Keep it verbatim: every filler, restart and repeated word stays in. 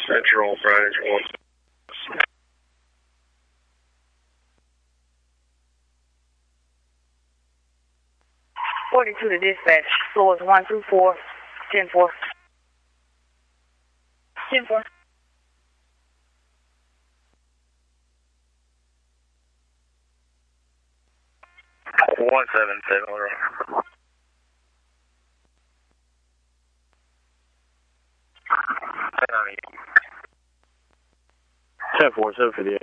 Central, Frontage one. forty-two to dispatch, floors one through four, ten four. ten four. one seven seven. ten four, seven fifty-eight.